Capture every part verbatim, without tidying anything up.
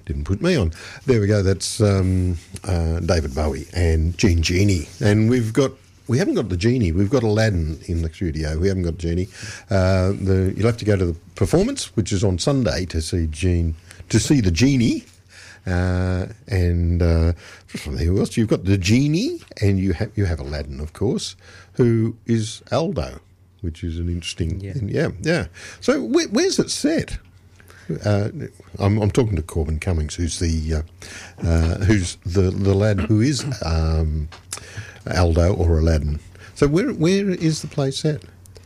didn't put me on. There we go. That's um, uh, David Bowie and Gene Genie. And we've got, we haven't got the Genie. We've got Aladdin in the studio. We haven't got Genie. Uh, the, you'll have to go to the performance, which is on Sunday, to see Gene, to see the Genie. Uh, and uh, who else? You've got the Genie, and you have you have Aladdin, of course, who is Aldo, which is an interesting. Yeah, thing. yeah, yeah. So where, where's it set? Uh, I'm, I'm talking to Corbin Cummings, who's the uh, uh, who's the the lad who is um, Aldo or Aladdin. So where where is the play set?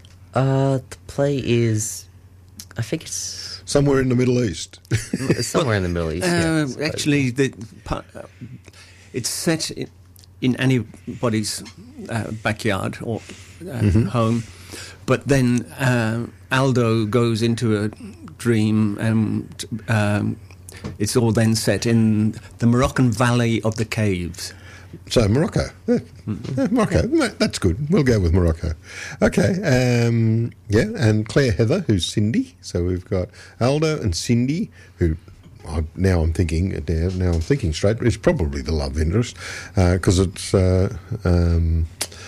Uh, the play is, I think it's. Somewhere in the Middle East. Somewhere in the Middle East, yeah. Uh, actually, the, uh, it's set in, in anybody's uh, backyard or uh, mm-hmm. home, but then uh, Aldo goes into a dream, and um, it's all then set in the Moroccan Valley of the Caves. So Morocco, yeah. Yeah, Morocco, that's good. We'll go with Morocco. Okay, um, yeah, and Claire Heather, who's Cindy. So we've got Aldo and Cindy, who I, now I'm thinking now, now I'm thinking straight is probably the love interest because uh, it's. Uh, um,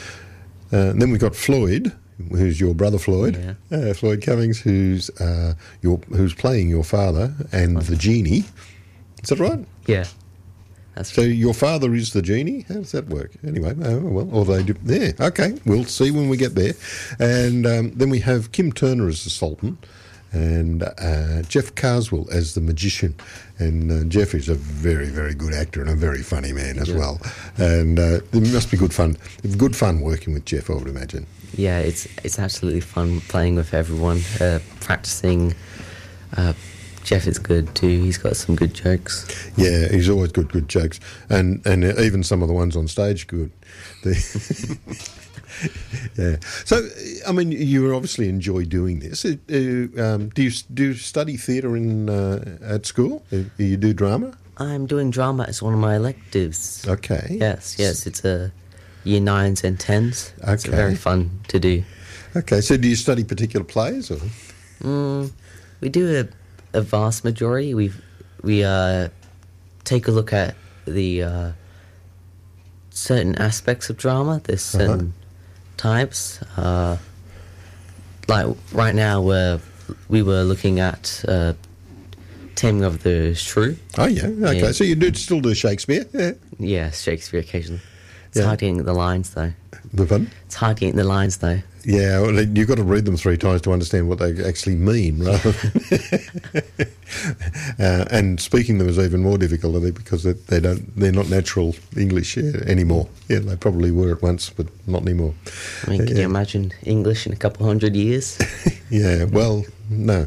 uh, then we've got Floyd, who's your brother Floyd, yeah. uh, Floyd Cummings, who's uh, your who's playing your father and okay. the Genie. Is that right? Yeah. That's so your father is the Genie? How does that work? Anyway, oh, well, or they do. Yeah, okay, we'll see when we get there. And um, then we have Kim Turner as the Sultan and uh, Jeff Carswell as the Magician. And uh, Jeff is a very, very good actor and a very funny man as yeah. well. And uh, it must be good fun. Good fun working with Jeff, I would imagine. Yeah, it's it's absolutely fun playing with everyone, uh, practicing. Uh, Jeff is good too. He's got some good jokes. Yeah, he's always got good jokes, and and even some of the ones on stage good. The yeah. So, I mean, you obviously enjoy doing this. Uh, um, do you do you study theatre in uh, at school? Do you do drama? I'm doing drama as one of my electives. Okay. Yes, yes. It's a year nines and tens. Okay. It's very fun to do. Okay. So, do you study particular plays or? Mm, we do a. A vast majority. We we uh, take a look at the uh, certain aspects of drama. There's certain uh-huh. types. Uh, like right now, we're, we were looking at uh, Taming of the Shrew. Oh yeah, okay. Yeah. So you do still do Shakespeare? Yeah. Yeah, Shakespeare occasionally. It's yeah. hard getting the lines though. The fun? It's hard getting the lines though. Yeah, well, you've got to read them three times to understand what they actually mean, rather. uh, and speaking them is even more difficult, I think, because they, they don't, they're not natural English anymore. Yeah, they probably were at once, but not anymore. I mean, can yeah. you imagine English in a couple hundred years? Yeah, well, no.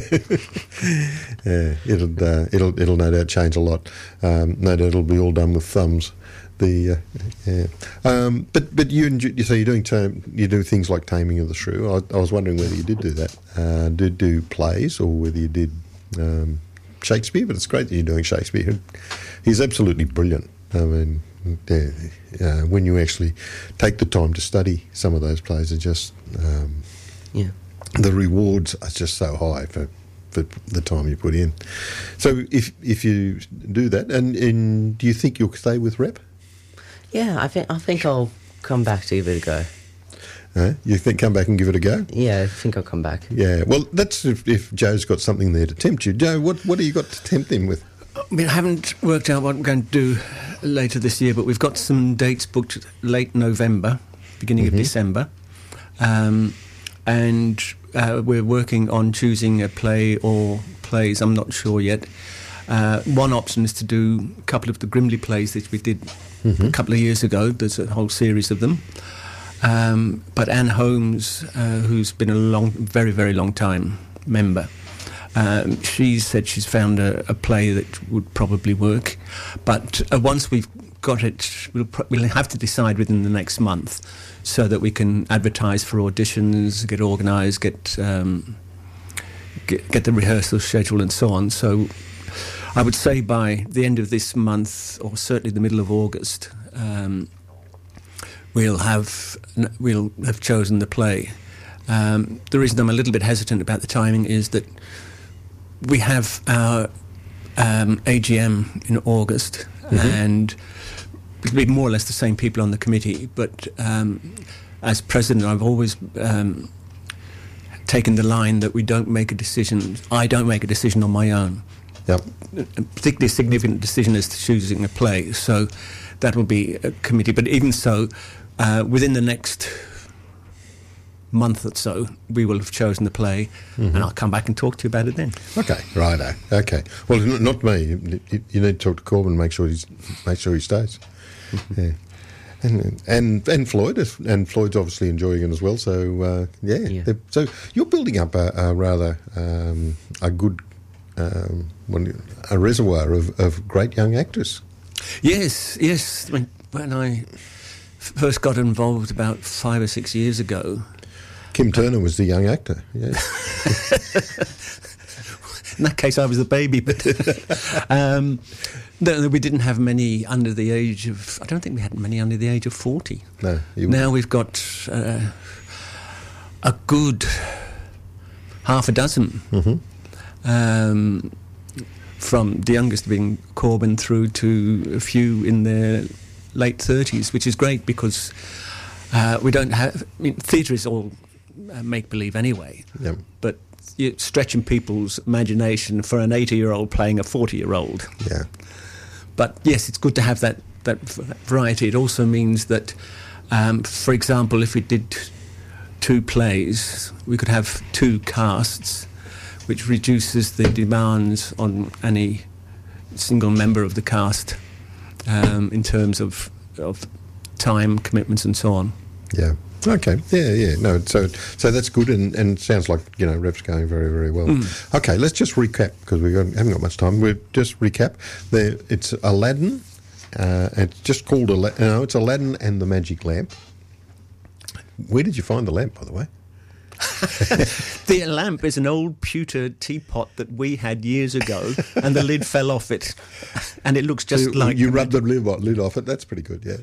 yeah, it'll uh, it'll it'll no doubt change a lot. Um, no doubt it'll be all done with thumbs. The uh, yeah, um, but but you enjoy, so you're doing tam- you do things like Taming of the Shrew. I, I was wondering whether you did do that, uh, did do plays, or whether you did um, Shakespeare. But it's great that you're doing Shakespeare. He's absolutely brilliant. I mean, yeah, uh, when you actually take the time to study some of those plays, are just um, yeah, the rewards are just so high for. For the time you put in. So if if you do that, and, and do you think you'll stay with Rep? Yeah, I think I think I'll come back to give it a go. Uh, you think come back and give it a go? Yeah, I think I'll come back. Yeah, well, that's if, if Joe's got something there to tempt you. Joe, what what have you got to tempt him with? I mean, I haven't worked out what I'm going to do later this year, but we've got some dates booked late November, beginning mm-hmm. of December, um, and uh, we're working on choosing a play or plays. I'm not sure yet. Uh, one option is to do a couple of the Grimley plays that we did mm-hmm. a couple of years ago. There's a whole series of them. Um, but Anne Holmes, uh, who's been a long, very, very long time member, um, she said she's found a, a play that would probably work. But uh, once we've got it, we'll, pro- we'll have to decide within the next month so that we can advertise for auditions, get organised, get, um, get get the rehearsal schedule and so on. So I would say by the end of this month, or certainly the middle of August, um, we'll have we'll have chosen the play. Um, the reason I'm a little bit hesitant about the timing is that we have our um, A G M in August, mm-hmm. and it'll be more or less the same people on the committee. But um, as president, I've always um, taken the line that we don't make a decision. I don't make a decision on my own. Yep. A particularly significant decision as to choosing a play. So that will be a committee. But even so, uh, within the next month or so, we will have chosen the play, mm-hmm. and I'll come back and talk to you about it then. Okay, righto. Okay. Well, n- not me. You, you, you need to talk to Corbyn and make sure he's make sure he stays. Mm-hmm. Yeah. And, and and Floyd is, and Floyd's obviously enjoying it as well. So uh, yeah. Yeah. So you're building up a, a rather um, a good um, a reservoir of, of great young actors. Yes, yes. When, when I first got involved about five or six years ago, Kim Turner was the young actor. Yeah. In that case, I was the baby. But um, no, we didn't have many under the age of. I don't think we had many under the age of forty. No. You now we've got uh, a good half a dozen. Mm-hmm. Um, from the youngest being Corbyn through to a few in their late thirties, which is great because uh, we don't have. I mean, theatre is all uh, make believe anyway. Yep. But you're stretching people's imagination for an eighty-year-old playing a forty-year-old. Yeah. But yes, it's good to have that that variety. It also means that, um, for example, if we did two plays, we could have two casts, which reduces the demands on any single member of the cast um, in terms of of time commitments and so on. Yeah. Okay. Yeah. Yeah. No. So so that's good, and, and sounds like you know Rep's going very very well. Mm. Okay. Let's just recap because we haven't got much time. We'll just recap. There, it's Aladdin. Uh, it's just called Aladdin. No, it's Aladdin and the Magic Lamp. Where did you find the lamp, by the way? The lamp is an old pewter teapot that we had years ago, and the lid fell off it, and it looks just so like you rubbed the lid, lid off it. That's pretty good, yeah.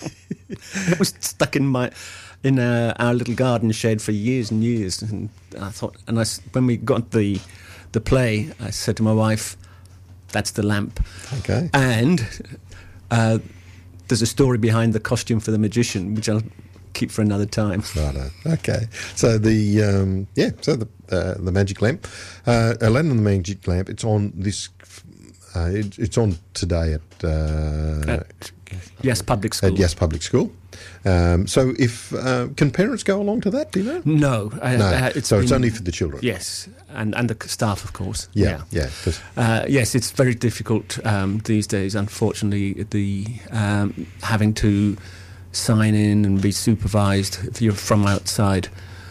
It was stuck in my in uh, our little garden shed for years and years, and I thought, and I when we got the the play, I said to my wife, "That's the lamp." Okay, and uh, there's a story behind the costume for the magician, which I'll keep for another time. Righto. Okay. So the um, yeah. So the uh, the magic lamp, uh, Aladdin and the Magic Lamp. It's on this. Uh, it, it's on today at, uh, at Yes Public School. At Yes Public School. Um, so if uh, can parents go along to that? Do you know? No. Uh, no. Uh, it's so been, it's only for the children. Yes, and and the staff, of course. Yeah. Yeah. yeah uh, yes, it's very difficult um, these days. Unfortunately, the um, having to sign in and be supervised if you're from outside.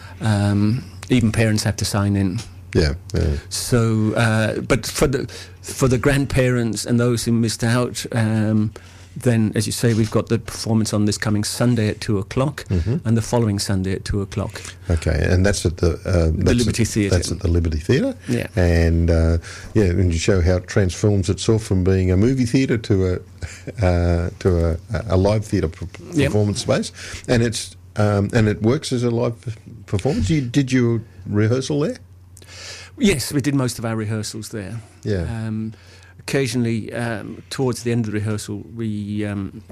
Um, even parents have to sign in. Yeah. yeah. So, uh, but for the for the grandparents and those who missed out, um, then, as you say, we've got the performance on this coming Sunday at two o'clock, mm-hmm. and the following Sunday at two o'clock. Okay, and that's at the uh, the Liberty Theatre. That's at the Liberty Theatre. Yeah, and uh, yeah, and you show how it transforms itself from being a movie theatre to a uh, to a, a live theatre p- performance yep. space, and it's um, and it works as a live performance. You, did you rehearsal there? Yes, we did most of our rehearsals there. Yeah. Um, occasionally, um, towards the end of the rehearsal, we um,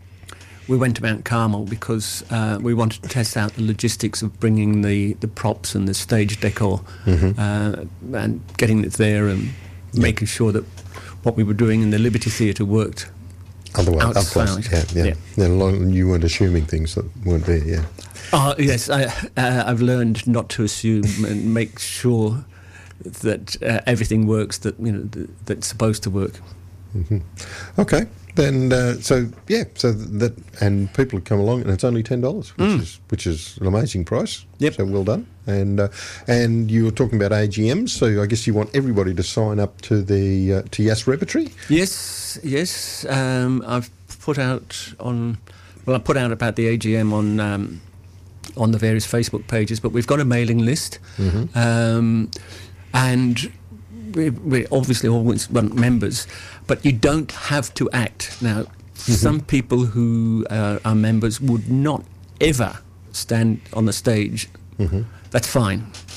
we went to Mount Carmel because uh, we wanted to test out the logistics of bringing the, the props and the stage decor mm-hmm. uh, and getting it there and yeah. making sure that what we were doing in the Liberty Theatre worked. Otherwise, outside. Otherwise, yeah, yeah. yeah. yeah you weren't assuming things that weren't there, yeah. Oh, yes, I, uh, I've learned not to assume and make sure that uh, everything works that you know th- that's supposed to work. Mm-hmm. Okay, then uh, so yeah, so that and people have come along, and it's only ten dollars, which mm. is which is an amazing price. Yep. So well done. And uh, and you were talking about A G Ms, so I guess you want everybody to sign up to the uh, to Yes Repertory. Yes, yes. Um, I've put out on. Well, I put out about the A G M on. Um, on the various Facebook pages, but we've got a mailing list. Mm-hmm. Um, And we, we obviously always want members, but you don't have to act. Now, mm-hmm. some people who uh, are members would not ever stand on the stage. Mm-hmm. That's fine.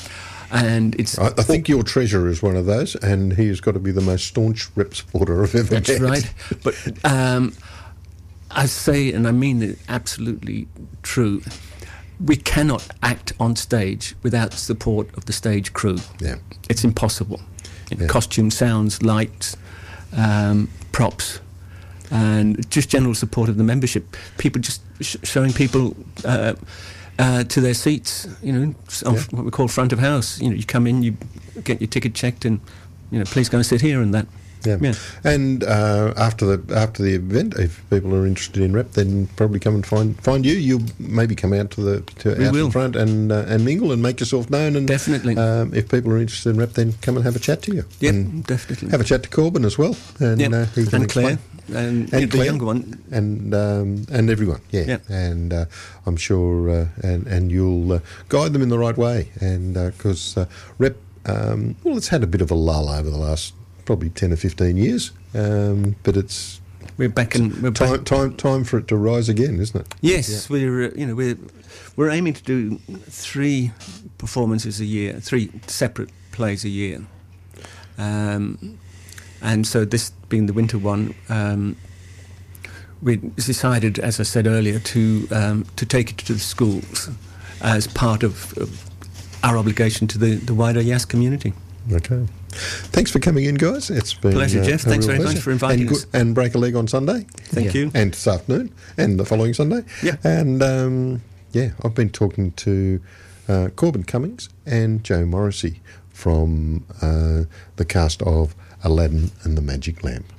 and it's. I, I think your treasurer is one of those, and he has got to be the most staunch Rep supporter I've ever met. That's right. But um, I say, and I mean it absolutely true, we cannot act on stage without the support of the stage crew. Yeah. It's impossible. You know, Yeah. Costume, sounds, lights, um, props, and just general support of the membership. People just sh- showing people uh, uh, to their seats, you know, on Yeah. what we call front of house. You know, you come in, you get your ticket checked, and, you know, please go and sit here and that. Yeah. Yeah. And uh, after the after the event, if people are interested in Rep, then probably come and find find you. You'll maybe come out to the to We out will. in front and uh, and mingle and make yourself known. And Definitely. um, if people are interested in Rep, then come and have a chat to you. Yeah, And definitely. have a chat to Corbin as well. And Yeah. uh, he can And Claire. explain. And, And the Claire. younger one. And um, and everyone, yeah, Yeah. and uh, I'm sure, uh, and and you'll uh, guide them in the right way, and because uh, uh, Rep, um, well, it's had a bit of a lull over the last probably ten or fifteen years, um, but it's We're back and we're back. time time time for it to rise again, isn't it? Yes, we're uh, you know we're we're aiming to do three performances a year, three separate plays a year, um, and so this being the winter one, um, we decided, as I said earlier, to um, to take it to the schools as part of, of our obligation to the, the wider Yass community. Okay. Thanks for coming in, guys. It's been Pleasure, uh, Jeff. a Thanks real very much pleasure. for inviting and us. And break a leg on Sunday. Thank Yeah. you. And this afternoon, and the following Sunday. Yeah. And um, yeah, I've been talking to uh, Corbin Cummings and Joe Morrissey from uh, the cast of Aladdin and the Magic Lamp.